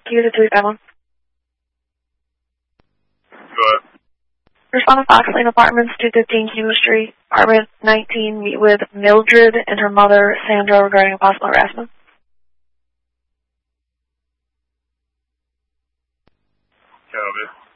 Rescue to 351. Go ahead. Respondent Fox Lane Apartments, 215 Cuba Street, apartment 19, meet with Mildred and her mother, Sandra, regarding a possible harassment. Copy.